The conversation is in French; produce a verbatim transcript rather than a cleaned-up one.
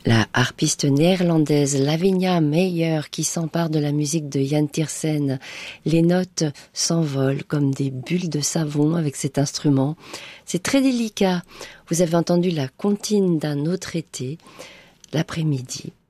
La harpiste néerlandaise Lavinia Meyer qui s'empare de la musique de Jan Tiersen. Les notes s'envolent comme des bulles de savon avec cet instrument. C'est très délicat. Vous avez entendu la comptine d'un autre été, l'après-midi.